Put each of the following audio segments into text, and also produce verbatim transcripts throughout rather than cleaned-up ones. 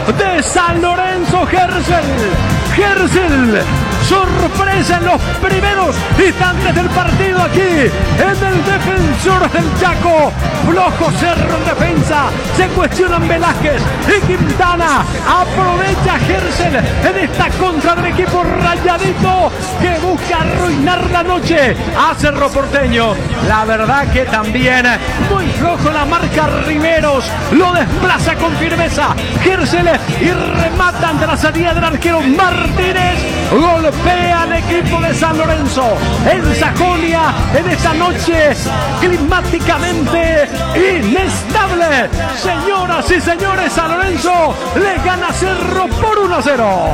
de San Lorenzo, Gersel. Gersel, sorpresa en los primeros instantes del partido aquí en el Defensor del Chaco. Flojo Cerro en defensa, se cuestionan Velázquez y Quintana. Aprovecha Gersel en esta contra del equipo rayadito que busca arruinar la noche a Cerro Porteño. La verdad que también muy flojo la marca Riveros, lo desplaza con firmeza Gersel y remata ante la salida del arquero Martínez. Golpea al equipo de San Lorenzo en Sajonia en esta noche climáticamente inestable. Señoras y señores, San Lorenzo le gana a Cerro por uno a cero.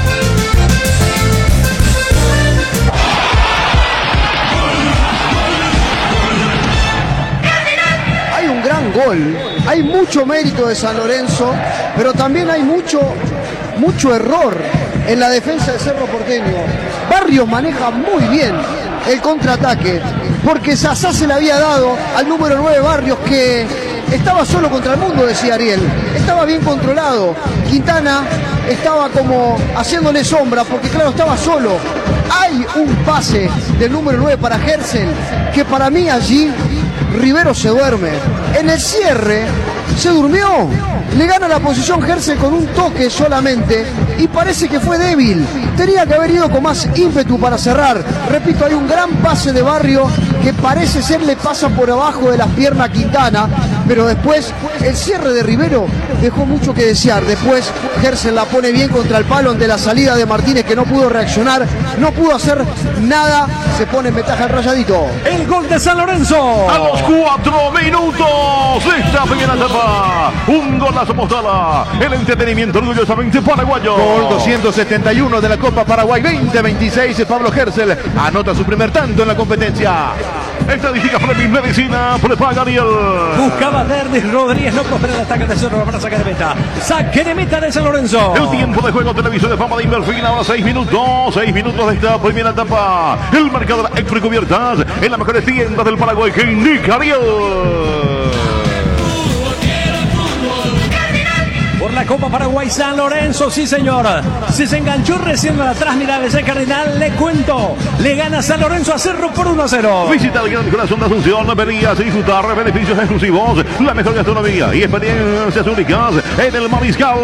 Hay un gran gol, hay mucho mérito de San Lorenzo, pero también hay mucho, mucho error en la defensa de Cerro Porteño. Barrios maneja muy bien el contraataque, porque Sasá se le había dado al número nueve Barrios, que estaba solo contra el mundo, decía Ariel. Estaba bien controlado. Quintana estaba como haciéndole sombra, porque claro, estaba solo. Hay un pase del número nueve para Gersel, que para mí allí Rivero se duerme. En el cierre se durmió. Le gana la posición Gersel con un toque solamente y parece que fue débil. Tenía que haber ido con más ímpetu para cerrar. Repito, hay un gran pase de Barrio que parece ser le pasa por abajo de las piernas a Quintana, pero después el cierre de Rivero dejó mucho que desear. Después Gersel la pone bien contra el palo ante la salida de Martínez, que no pudo reaccionar, no pudo hacer nada. Se pone en ventaja el Rayadito. El gol de San Lorenzo a los cuatro minutos de esta primera etapa. Un golazo Mostala, el entretenimiento orgullosamente paraguayo. Gol doscientos setenta y uno de la Copa Paraguay veinte veintiséis. Pablo Gersel anota su primer tanto en la competencia. Estadística Fleming, medicina, prepaga Ariel. Buscaba Derlis Rodríguez, no prospera el ataque de Cerro para sacar de meta. Saque de meta de San Lorenzo. El tiempo de juego, televisión de fama de Inverfin, ahora seis minutos, seis minutos de esta primera etapa. El marcador Extra Cubiertas en las mejores tiendas del Paraguay que indica Ariel. Por la Copa Paraguay San Lorenzo, sí señor. Si se enganchó recién atrás, mira, ese Cardinal, le cuento. Le gana San Lorenzo a Cerro por uno a cero. Visita el Gran Corazón de Asunción, venías a disfrutar beneficios exclusivos, la mejor gastronomía y experiencias únicas en el Mariscal.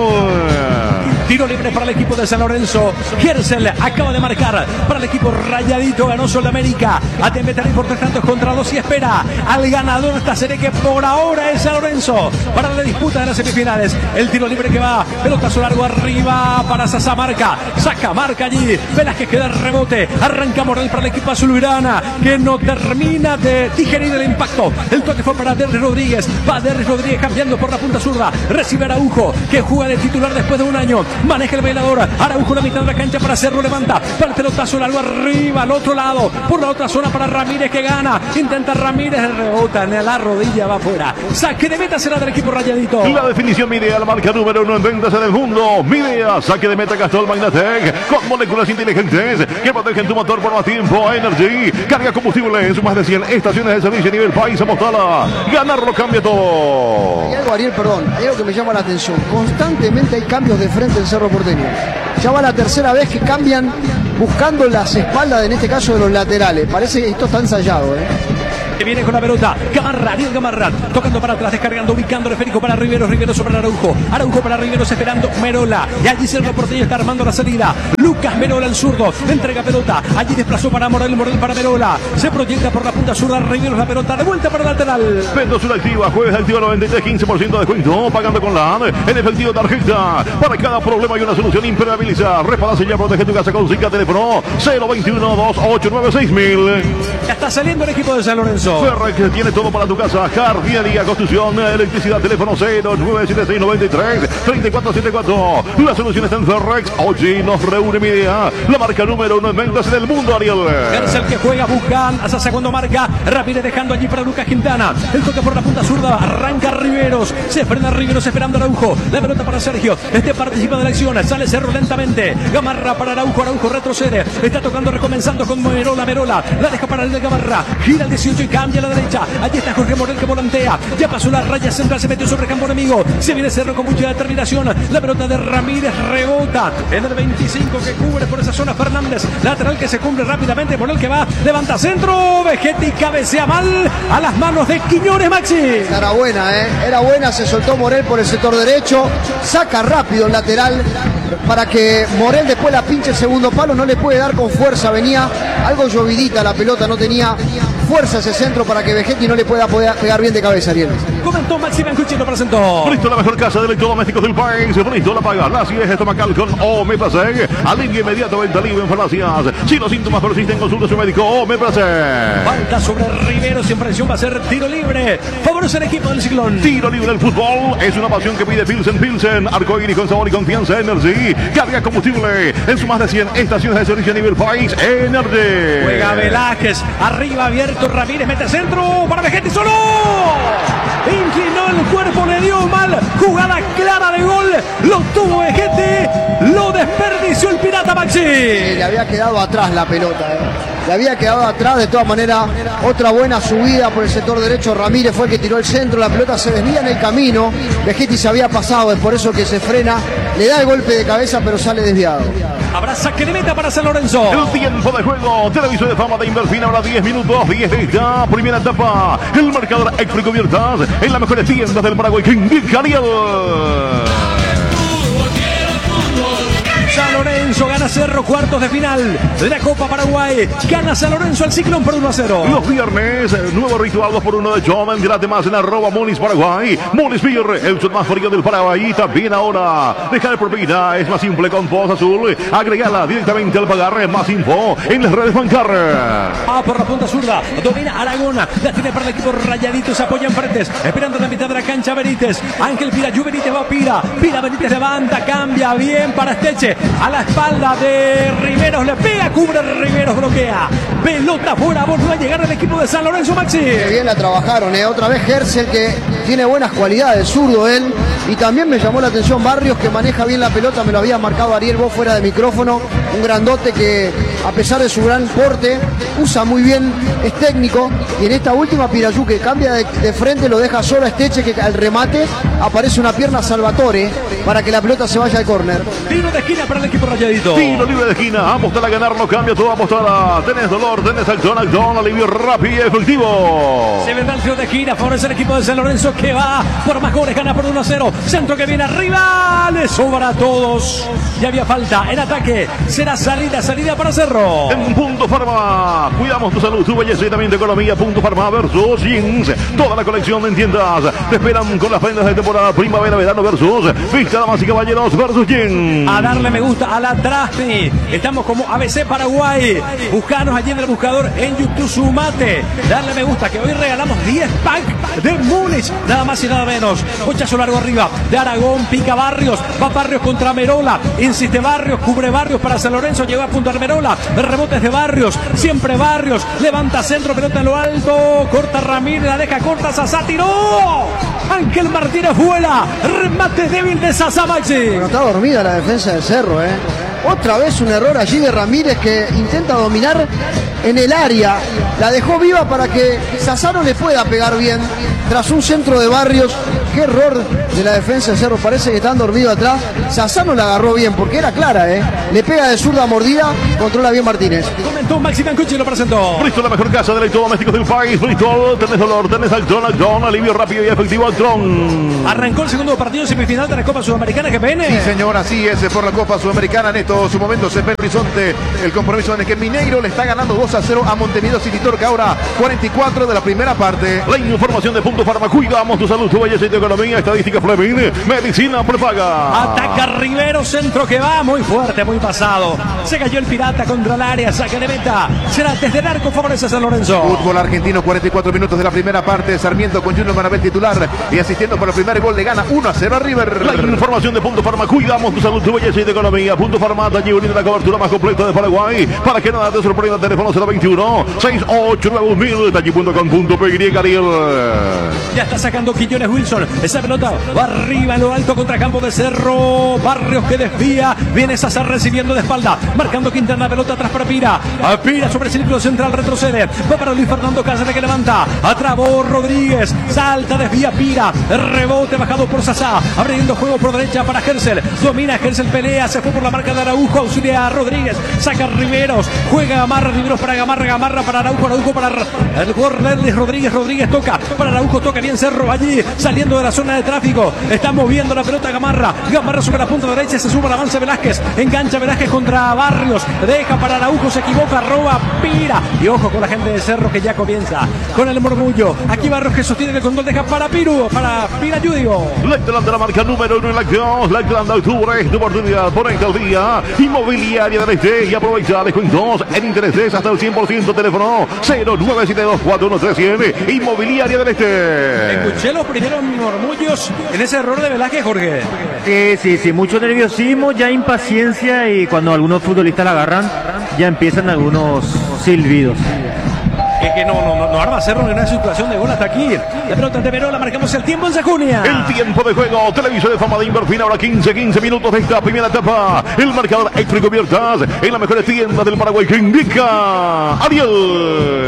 Tiro libre para el equipo de San Lorenzo. Gersel acaba de marcar para el equipo rayadito. Ganó Sudamérica. A Tembeterí por tres tantos contra dos y espera al ganador de esta serie, que por ahora es San Lorenzo, para la disputa de las semifinales. El tiro libre que va, pelotazo largo arriba para Sasá, marca, saca, marca allí. Velázquez queda el rebote. Arranca Morel para el equipo azulgrana, que no termina de digerir el impacto. El toque fue para Derris Rodríguez. Va Derris Rodríguez cambiando por la punta zurda. Recibe Araujo, que juega de titular después de un año. Maneja el bailador. Araujo la mitad de la cancha para Cerro, levanta para el pelotazo largo arriba, al otro lado, por la otra zona para Ramírez, que gana. Intenta Ramírez, rebota en la rodilla, va afuera. Saque de meta será del equipo rayadito. La definición Midea, la marca número uno en ventas en el mundo. Midea, saque de meta Castrol Magnatec, con moléculas inteligentes que protegen tu motor por más tiempo. Energy, carga combustible en sus más de cien estaciones de servicio a nivel país. A Mostala, ganarlo cambia todo. Hay algo, Ariel, perdón, hay algo que me llama la atención. Constantemente hay cambios de frente en Cerro Porteño. Ya va la tercera vez que cambian buscando las espaldas, en este caso de los laterales. Parece que esto está ensayado, ¿eh? Viene con la pelota Gamarra, Ariel Gamarra, tocando para atrás, descargando, ubicando el esférico para Riveros, Riveros sobre Araujo, Araujo para Riveros, esperando Merola, y allí Cerro Porteño está armando la salida. Lucas Merola, el zurdo, entrega pelota, allí desplazó para Morel, Morel para Merola, se proyecta por la punta zurda, Riveros la pelota, de vuelta para el lateral. Pendosura activa, jueves activa noventa y tres, quince por ciento de descuento, pagando con la A N, en efectivo tarjeta. Para cada problema hay una solución impermeabiliza. Reparación ya, protege tu casa con Zika, teléfono cero veintiuno, dos ocho nueve, seis mil. Ya está saliendo el equipo de San Lorenzo. Ferrex tiene todo para tu casa, jardinería, construcción, electricidad, teléfono cero nueve siete seis, noventa y tres, treinta y cuatro setenta y cuatro. La solución está en Ferrex. Hoy nos reúne mi idea, la marca número uno en ventas en el mundo, Ariel. Gersel que juega, buscan a Sasa cuando marca, Ramírez dejando allí para Lucas Quintana. El toque por la punta zurda, arranca Riveros, se frena Riveros esperando a Araujo. La pelota para Sergio, este participa de la acción, sale Cerro lentamente. Gamarra para Araujo, Araujo retrocede, está tocando, recomenzando con Merola, Merola, la deja para el de Gamarra, gira el dieciocho y cae. cambia a la derecha. Allí está Jorge Morel que volantea. Ya pasó la raya central, se metió sobre campo enemigo. Se viene Cerro con mucha determinación. La pelota de Ramírez rebota en el veinticinco que cubre por esa zona Fernández. Lateral que se cumple rápidamente. Morel que va, levanta centro. Vegetti cabecea mal a las manos de Quiñones, Maxi. Era buena, ¿eh? Era buena, se soltó Morel por el sector derecho. Saca rápido el lateral para que Morel después la pinche el segundo palo. No le puede dar con fuerza. Venía algo llovidita la pelota, no tenía fuerza ese centro para que Vegetti no le pueda poder pegar bien de cabeza, Ariel. Comentó Maxi Biancucci, lo presentó. Bristol, la mejor casa de electrodomésticos del país. Bristol la paga. La acidez estomacal con Omeprazol. Alivio inmediato, venta libre en farmacias. Si los síntomas persisten, consulta a su médico. Omeprazol. Falta sobre Rivero, sin presión, va a ser tiro libre. Favorece el equipo del Ciclón. Tiro libre, el fútbol es una pasión que pide Pilsen. Pilsen, arcoíris con sabor y confianza. Energy. Carga combustible en sus más de cien estaciones de servicio a nivel país. Energy. Juega Velázquez, arriba abierto. Ramírez mete centro para Vegetti solo. Inclinó el cuerpo, le dio mal. Jugada clara de gol. Lo tuvo Vegetti. Lo desperdició el Pirata, Maxi. Eh, le había quedado atrás la pelota, eh. Le había quedado atrás. De todas maneras, otra buena subida por el sector derecho. Ramírez fue el que tiró el centro. La pelota se desvía en el camino. Vegetti se había pasado, es por eso que se frena. Le da el golpe de cabeza, pero sale desviado. Habrá saque de meta para San Lorenzo. El tiempo de juego. Televisor de fama de Inverfina. Ahora diez minutos. diez de esta primera etapa. El marcador Extra Cubiertas en las mejores tiendas del Paraguay que indica Ariel. San Lorenzo gana Cerro, cuartos de final de la Copa Paraguay. Gana San Lorenzo al Ciclón por uno a cero. Los viernes, nuevo ritual dos por uno de Joman. Grate más en arroba Monis Paraguay. Monis Beer, el shot más frío del Paraguay. Y también ahora, dejar propina es más simple con Post Azul. Agregala directamente al pagar. Más info en las redes Bancar. Ah, por la punta zurda. Domina Aragón. La tiene para el equipo Rayadito. Se apoya en frentes. Esperando en la mitad de la cancha Benítez. Ángel Pirayú. Benítez va a Pira. Pira Benítez levanta. Cambia bien para Esteche. A la espalda de Riveros, le pega, cubre Riveros, bloquea. Pelota fuera, volvió a llegar el equipo de San Lorenzo, Maxi. Qué bien la trabajaron, ¿eh? Otra vez Hersel, que tiene buenas cualidades, zurdo él. Y también me llamó la atención Barrios, que maneja bien la pelota, me lo había marcado Ariel vos fuera de micrófono. Un grandote que, a pesar de su gran porte, usa muy bien, es técnico. Y en esta última Pirayú, que cambia de, de frente, lo deja solo a Esteche, que al remate aparece una pierna Salvatore para que la pelota se vaya al córner. Tiro de esquina para el equipo Rayadito. Tiro libre de esquina, apostar a ganar, no cambia todo, apostar. Tenés dolor, tenés acción, acción, alivio rápido y efectivo. Se vendrá el tiro de esquina, favorece el equipo de San Lorenzo que va por más goles, gana por uno a cero. Centro que viene arriba, le sobra a todos. Ya había falta en ataque, será salida, salida para Cerro. En Punto Farma, cuidamos tu salud, tu belleza y también tu economía. Punto Farma versus Jeans, toda la colección en tiendas. Te esperan con las prendas de temporada primavera, verano versus Vista, damas y caballeros versus Jeans. A darle me gusta a la Trasti. Estamos como A B C Paraguay. Buscanos allí en el buscador en YouTube, sumate. Darle me gusta que hoy regalamos diez packs de Múnich. Nada más y nada menos. Bochazo largo arriba de Aragón, pica Barrios. Va Barrios contra Merola. Insiste Barrios, cubre Barrios para San Lorenzo. Llega a punto de Merola. Rebotes de Barrios. Siempre Barrios. Levanta centro, pelota en lo alto. Corta Ramírez, la deja corta. Sasá tiró. Ángel Martínez vuela. Remate débil de Sasá, Maxi. Bueno, está dormida la defensa del Cerro, ¿eh? Otra vez un error allí de Ramírez, que intenta dominar en el área. La dejó viva para que Sasá no le pueda pegar bien tras un centro de Barrios. Qué error de la defensa de Cerro. Parece que están dormidos atrás. Sasá no la agarró bien porque era clara, ¿eh? Le pega de zurda mordida, controla bien Martínez. Comentó Maxi Biancucci, lo presentó. Bristol, la mejor casa de electrodomésticos del país. Bristol, tenés dolor, tenés acción, acción, alivio rápido y efectivo, acción. Arrancó el segundo partido semifinal de la Copa Sudamericana, que viene. Sí, señor, así es, por la Copa Sudamericana. En estos momentos en Belo Horizonte, el compromiso en el que Mineiro le está ganando dos a cero a Montevideo City Torque. Ahora cuarenta y cuatro de la primera parte. La información de Punto Farma, cuidamos tu salud, tu belleza y tu economía. Estadística Fleming, medicina prepaga. Ataca Rivero, centro que va muy fuerte, muy pasado. Se cayó el Pirata contra el área, saque de meta. Será desde el arco, favorece a San Lorenzo. Fútbol argentino, cuarenta y cuatro minutos de la primera parte. Sarmiento con Junior Manabel titular y asistiendo por el primer gol, le gana uno a cero a River. La información de Punto Farma, cuidamos tu salud, tu belleza y tu economía. Punto Farma, allí unida la cobertura más completa de Paraguay. Para que nada te sorprenda, teléfono cero veintiuno, seiscientos ochenta y nueve mil, allí punto com punto pe y Ariel. Ya está sacando Quiñones Wilson. Esa pelota va arriba en lo alto contra campo de Cerro. Barrios que desvía. Viene Sasa recibiendo de espalda. Marcando Quintana, pelota atrás para Pira. A Pira sobre el círculo central, retrocede. Va para Luis Fernando Cáceres que levanta. Atrabó Rodríguez. Salta, desvía Pira. Rebote bajado por Sasa. Abriendo juego por derecha para Gersel. Domina Gersel, pelea. Se fue por la marca de Araujo. Auxilia a Rodríguez. Saca Riveros. Juega Gamarra. Riveros para Gamarra. Gamarra para Araujo. Araujo para el jugador de Rodríguez. Rodríguez toca. Para Araujo toca bien Cerro allí. Saliendo de la zona de tráfico. Está moviendo la pelota Gamarra. Gamarra sobre la punta derecha. Se sube al avance Velázquez. Engancha Velázquez contra Barrios. Deja para Araujo. Se equivoca. Roba Pira. Y ojo con la gente de Cerro que ya comienza con el murmullo. Aquí Barrios que sostiene el control. Deja para Piru. Para Pira Yudigo. Lectland de la marca número uno en la dos. Lectland de octubre. Tu oportunidad por el día. Inmobiliaria del Este. Y aprovecha descuentos en intereses hasta el cien por ciento. Teléfono cero nueve siete dos cuatro uno tres siete. Inmobiliaria del Este. Escuché los primeros murmullos en ese error de Velázquez, Jorge. Sí, sí, sí, mucho nerviosismo, ya impaciencia y cuando algunos futbolistas la agarran ya empiezan algunos silbidos. Es que no, no, no, no arma Cerro en una situación de gol hasta aquí. La pelota de Verola, marcamos el tiempo en Sajonia. El tiempo de juego, televisor de fama de Inverfin, ahora quince, quince minutos de esta primera etapa. El marcador Extra Cubiertas en la mejor tienda del Paraguay que indica Ariel.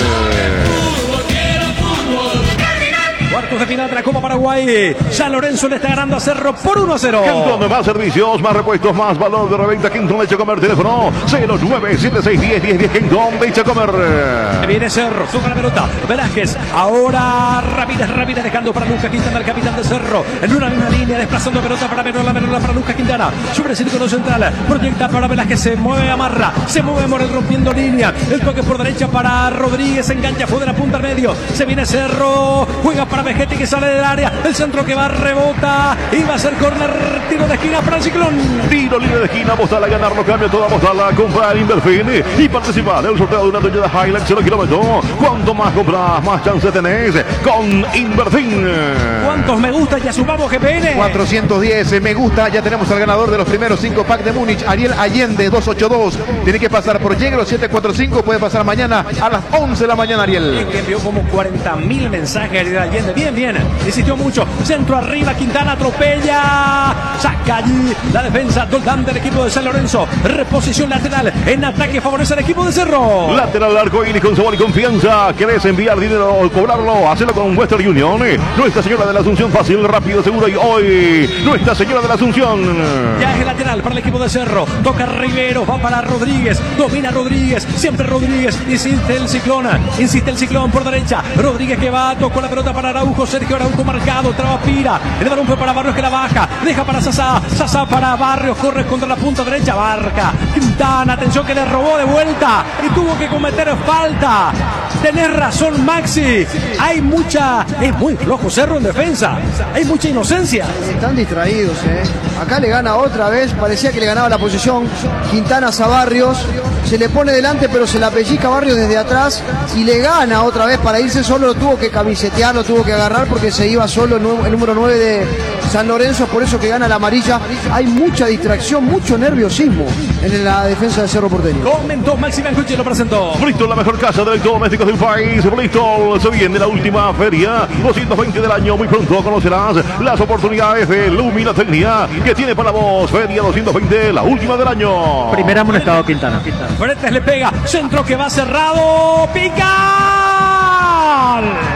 Cuartos de final de la Copa Paraguay. San Lorenzo le está ganando a Cerro por uno a cero. Cantón, más servicios, más repuestos, más valor de reventa. Quintón de Chacomer, teléfono cero nueve siete seis uno cero uno cero. Quintón de Chacomer. Viene Cerro, toca la pelota. Velázquez, ahora Ramírez, Ramírez dejando para Lucas Quintana, el capitán de Cerro. En una misma línea, desplazando pelota para Verola, Verola para Lucas Quintana. Sobre el círculo central, proyecta para Velázquez, se mueve Amarra, se mueve Morel rompiendo línea. El toque por derecha para Rodríguez, engancha, fue de la punta al medio. Se viene Cerro, juega para Vegetti que sale del área. El centro que va, rebota. Y va a ser córner, tiro de esquina para el Ciclón. Tiro libre de esquina, Bostal a ganarlo, cambia toda Bostal a comprar Inverfin y participa del sorteo de una Toyota Hilux cero kilómetros. Cuanto más compras, más chance tenés con Inverfin. ¿Cuántos me gusta? Ya sumamos G P N. cuatrocientos diez me gusta. Ya tenemos al ganador de los primeros cinco packs de Múnich, Ariel Allende, doscientos ochenta y dos. Tiene que pasar por Yegro siete cuatro cinco. Puede pasar mañana a las once de la mañana, Ariel. Y que envió como cuarenta mil mensajes Ariel Allende. Bien, bien. Insistió mucho. Centro arriba. Quintana atropella. Saca allí la defensa. Doldán del equipo de San Lorenzo. Reposición lateral. En ataque favorece al equipo de Cerro. Lateral arco iris con sabor y confianza. ¿Querés enviar dinero o cobrarlo? Hacelo con Western Union. Nuestra Señora de la Asunción, fácil, rápido, seguro. Y hoy, Nuestra Señora de la Asunción. Ya es el lateral para el equipo de Cerro. Toca Rivero. Va para Rodríguez. Domina Rodríguez. Siempre Rodríguez. Insiste el Ciclón. Insiste el Ciclón por derecha. Rodríguez que va. Tocó la pelota para Araujo. Sergio Araujo marcado. Traba Pira. El balón fue para Barrios que la baja. Deja para Sasa. Sasa para Barrios. Corre contra la punta derecha. Barca. Quintana. Atención que le robó de vuelta. Y tuvo que cometer falta. Tenés razón, Maxi. Hay mucha. Es muy flojo Cerro en defensa. Hay mucha inocencia. Están distraídos, ¿eh? Acá le gana otra vez. Parecía que le ganaba la posición Quintana a Barrios. Se le pone delante, pero se la pellizca Barrios desde atrás. Y le gana otra vez. Para irse solo lo tuvo que camisetear, lo tuvo que agarrar porque se iba solo el número nueve de San Lorenzo. Por eso que gana la amarilla. Hay mucha distracción, mucho nerviosismo en la defensa de Cerro Porteño. Comentó Maxi Biancucci, lo presentó. Bristol, la mejor casa de electrodomésticos del país. Bristol, se viene la última feria doscientos veinte del año. Muy pronto conocerás las oportunidades de Luminatecnia que tiene para vos. Feria doscientos veinte, la última del año. Primer amonestado Quintana. Bretes le pega, centro que va cerrado, pica.